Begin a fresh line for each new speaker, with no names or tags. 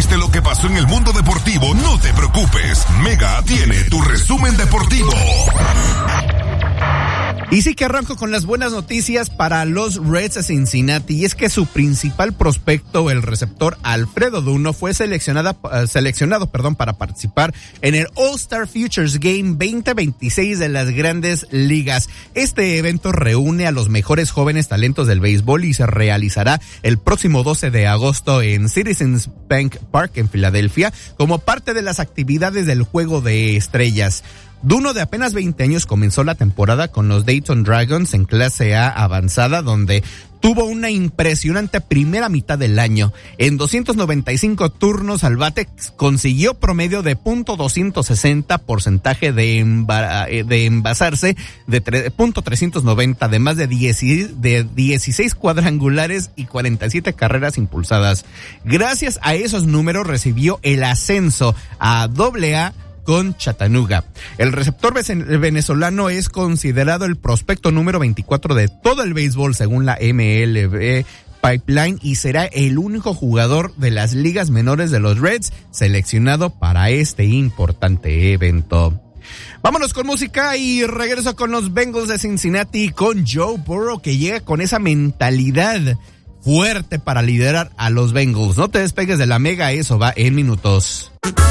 perdiste lo que pasó en el mundo deportivo, no te preocupes. Mega tiene tu resumen deportivo.
Y sí que arranco con las buenas noticias para los Reds de Cincinnati, y es que su principal prospecto, el receptor Alfredo Duno, fue seleccionado para participar en el All-Star Futures Game 2026 de las Grandes Ligas. Este evento reúne a los mejores jóvenes talentos del béisbol y se realizará el próximo 12 de agosto en Citizens Bank Park en Filadelfia como parte de las actividades del Juego de Estrellas. Duno, de apenas 20 años, comenzó la temporada con los Dayton Dragons en clase A avanzada, donde tuvo una impresionante primera mitad del año. En 295 turnos al bate consiguió promedio de .260, porcentaje de envasarse de .390, además de 16 cuadrangulares y 47 carreras impulsadas. Gracias a esos números recibió el ascenso a AA con Chattanooga. El receptor venezolano es considerado el prospecto número 24 de todo el béisbol según la MLB Pipeline y será el único jugador de las ligas menores de los Reds seleccionado para este importante evento. Vámonos con música y regreso con los Bengals de Cincinnati, con Joe Burrow, que llega con esa mentalidad fuerte para liderar a los Bengals. No te despegues de la Mega, eso va en minutos.